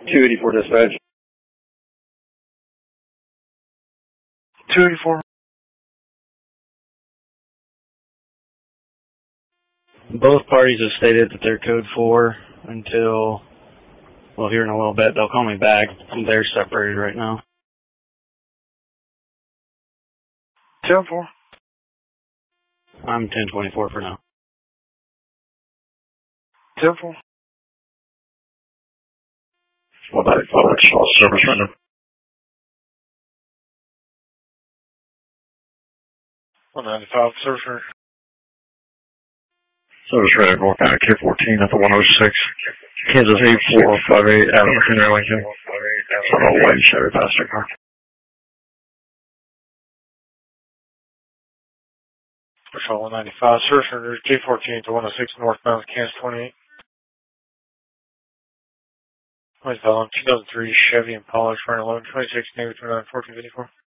284 dispatch. 284. Both parties have stated that they're code 4 until, well, here in a little bit. They'll call me back. They're separated right now. 10-4. I'm 1024 for now. 10-4. 195 service random. 195 service random. Service random, North County Tier 14 at the 106. Kansas 8458 Adam Henry Lincoln. All white Chevy passenger car. Patrol 195 service random J14 to 106 northbound Kansas 28. Always valid 2003 Chevy Impala running 1126 Navy 29 1454.